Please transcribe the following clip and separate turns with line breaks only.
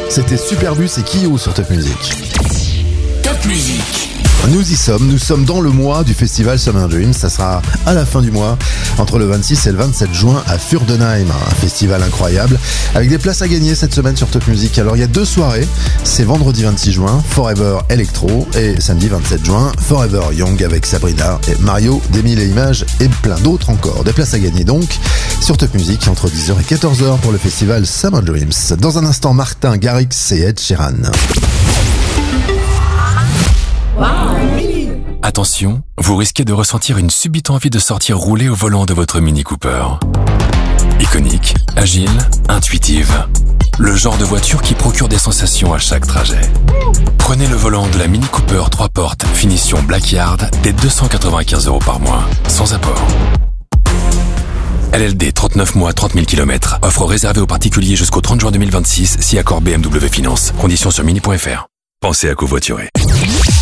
C'était Superbus et Kyo sur Top Music.
Top Music.
Nous y sommes, nous sommes dans le mois du festival Summer Dreams. Ça sera à la fin du mois, entre le 26 et le 27 juin à Fürdenheim. Un festival incroyable, avec des places à gagner cette semaine sur Top Music. Alors il y a 2 soirées, c'est vendredi 26 juin, Forever Electro, et samedi 27 juin, Forever Young avec Sabrina, et Mario, Demi les Images et plein d'autres encore. Des places à gagner donc sur Top Music entre 10h et 14h pour le festival Summer Dreams. Dans un instant, Martin Garrix et Ed Sheeran.
Attention, vous risquez de ressentir une subite envie de sortir rouler au volant de votre Mini Cooper. Iconique, agile, intuitive. Le genre de voiture qui procure des sensations à chaque trajet. Prenez le volant de la Mini Cooper 3 portes finition Blackyard dès 295 € par mois, sans apport. LLD 39 mois 30 000 km. Offre réservée aux particuliers jusqu'au 30 juin 2026 si accord BMW Finance. Conditions sur mini.fr. Pensez à covoiturer.